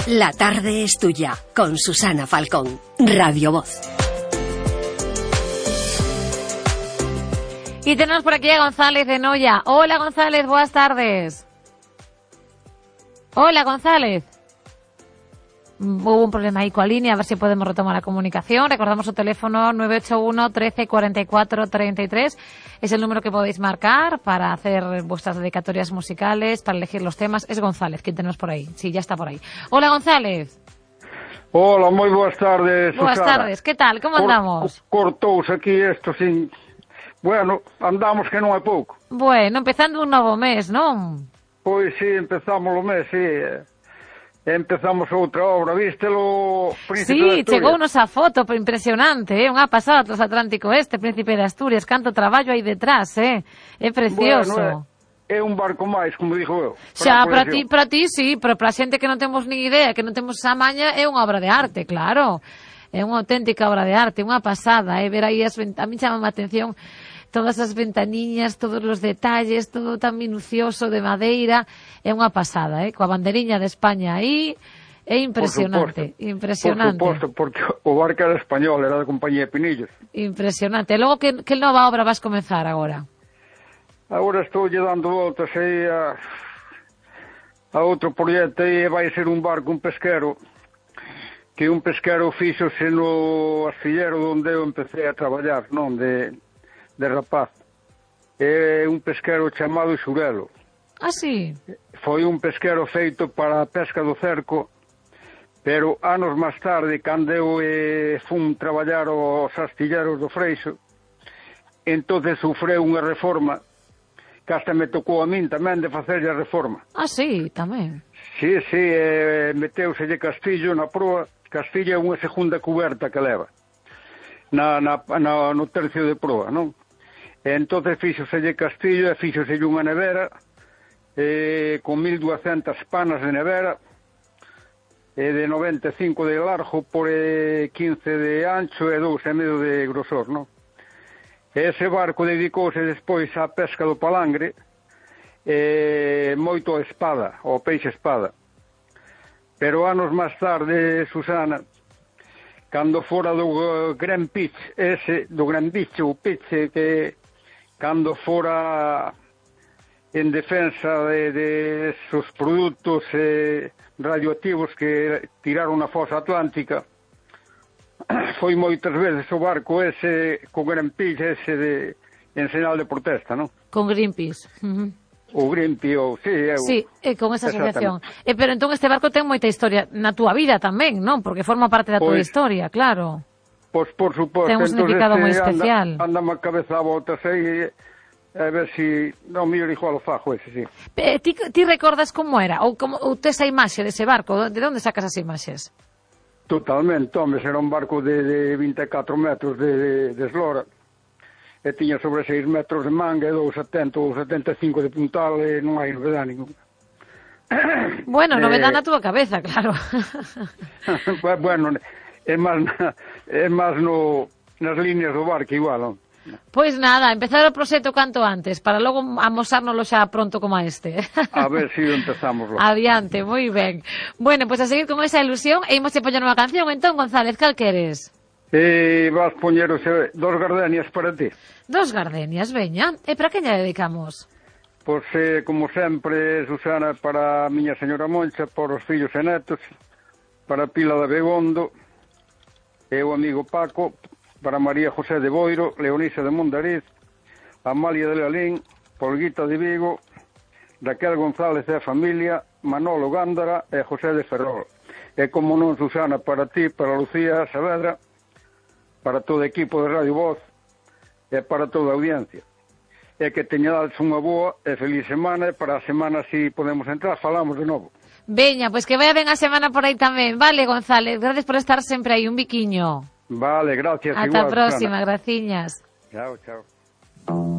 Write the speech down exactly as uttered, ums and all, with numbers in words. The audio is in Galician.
La tarde es tuya, con Susana Falcón, Radio Voz. Y tenemos por aquí a González de Noia. Hola González, buenas tardes. Hola González. Hubo un problema ahí con la línea, a ver si podemos retomar la comunicación. Recordamos su teléfono nueve ocho uno, trece, cuarenta y cuatro, treinta y tres. Es el número que podéis marcar para hacer vuestras dedicatorias musicales, para elegir los temas. Es González, quien tenemos por ahí. Sí, ya está por ahí. Hola González. Hola, moi boas tardes, Buenas Susana. tardes, que tal? Como andamos? Cor, cortouse aquí isto sin... Bueno, andamos que non é pouco. Bueno, empezando un novo mes, non? Pois sí, empezamos o mes, sí. Empezamos outra obra, vístelo, Príncipe Sí, de Asturias. chegounos a foto, pero impresionante, eh? Unha pasada transatlántico este, Príncipe de Asturias, canto traballo aí detrás, eh? É precioso. Bueno, é, é un barco máis, como dixo eu. Xa, para ti, para ti sí, pero para a xente que non temos nin idea, que non temos esa maña, é unha obra de arte, claro. É unha auténtica obra de arte, unha pasada, eh? Ver aí as vent... a mí chama a atención todas as ventaniñas, todos os detalles, todo tan minucioso de madeira, é unha pasada, eh? Coa banderiña de España aí, é impresionante, por suposto, impresionante. Por suposto, porque o barco era español, era da compañía de Pinillos. Impresionante. E logo, que, que nova obra vas comenzar agora? Agora estou lle dando voltas aí a, a outro proxecto aí, vai ser un barco, un pesquero, que un pesquero fíxose no astillero onde eu empecé a traballar, non, de... de rapaz. É un pesquero chamado Xurelo. Ah, sí? Foi un pesquero feito para a pesca do cerco, pero anos máis tarde, cando eu eh, fun traballar aos astilleros do Freixo, entonces sufreu unha reforma, que hasta me tocou a min tamén de facerlle a reforma. Ah, sí, tamén. Sí, sí, eh, meteuselle castillo na proa. Castillo é unha segunda cuberta que leva na, na, na, no tercio de proa, non? E entonces fíxoselle castillo e fíxoselle unha nevera eh, con mil duascentas panas de nevera eh, de noventa e cinco de largo por eh, quince de ancho e dous e medio de grosor, non? E ese barco dedicouse despois á pesca do palangre eh, moito a espada, ao peixe espada. Pero anos máis tarde, Susana, cando fora do Gran Pitch, ese, do Gran Biche, o Piche, que cando fora en defensa de, de esos produtos eh, radioactivos que tiraron na fosa atlántica, foi moitas veces o barco ese, co Gran Pitch, ese de, en señal de protesta, non? Con Greenpeace. Uh-huh. O Greenpeace, ou, sí, eu... Sí, eh, con esa asociación. Eh, pero entón este barco ten moita historia na túa vida tamén, non? Porque forma parte da túa Pois, historia, claro. Pois, por suposto. Ten un significado moi especial. Anda, anda a cabeza a voltas aí, a ver si... Non, mellor igual o fajo ese, sí. Eh, ti, ti recordas como era? Ou, como, ou tes a imaxe dese barco? De onde sacas as imaxes? Totalmente, home, era un barco de, de vinte e catro metros de, de, de eslora. E tiña sobre seis metros de manga e dous setenta ou setenta e cinco de puntal e non hai novedade ninguna. Bueno, novedade eh, na túa cabeza, claro. Bueno, é máis, é máis no, nas líneas do barco igual, non? Pois nada, empezar o proxecto canto antes, para logo amosárnoslo xa pronto como a este. A ver se si empezamos logo. Adiante, moi ben. Bueno, pois pues a seguir con esa ilusión, e imos a poñer unha canción. Entón, González, cal queres? E vas poñer os, dos gardenias para ti. Dos gardenias, veña. E para que lle dedicamos? Pois, eh, como sempre, Susana, para a miña señora Moncha, para os fillos e netos, para Pila de Begondo, e o amigo Paco, para María José de Boiro, Leonisa de Mondariz, Amalia de Lalín, Polguita de Vigo, Raquel González e a familia, Manolo Gándara e José de Ferrol. E como non, Susana, para ti, para Lucía Saavedra, para todo o equipo de Radio Voz e para toda a audiencia. E que teñades unha boa e feliz semana, e para a semana, si podemos entrar, falamos de novo. Veña, pois que vaya ben a semana por aí tamén. Vale, González, gracias por estar sempre aí, un biquiño. Vale, gracias. Ata a próxima, graciñas. Chao, chao.